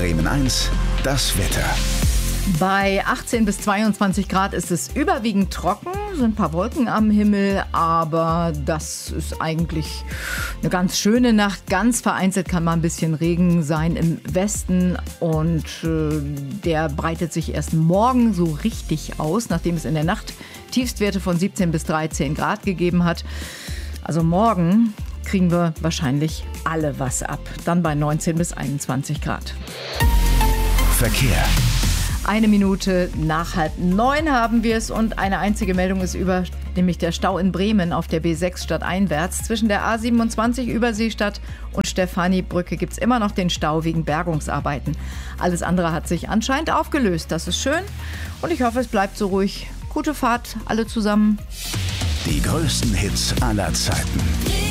Bremen 1, das Wetter. Bei 18 bis 22 Grad ist es überwiegend trocken, sind ein paar Wolken am Himmel, aber das ist eigentlich eine ganz schöne Nacht. Ganz vereinzelt kann mal ein bisschen Regen sein im Westen und der breitet sich erst morgen so richtig aus, nachdem es in der Nacht Tiefstwerte von 17 bis 13 Grad gegeben hat. Also morgen kriegen wir wahrscheinlich alle was ab, dann bei 19 bis 21 Grad. Verkehr. 1 Minute nach 8:30 haben wir es und eine einzige Meldung ist über, nämlich der Stau in Bremen auf der B6 stadteinwärts. Zwischen der A27 Überseestadt und Stephaniebrücke gibt es immer noch den Stau wegen Bergungsarbeiten. Alles andere hat sich anscheinend aufgelöst. Das ist schön und ich hoffe, es bleibt so ruhig. Gute Fahrt, alle zusammen. Die größten Hits aller Zeiten.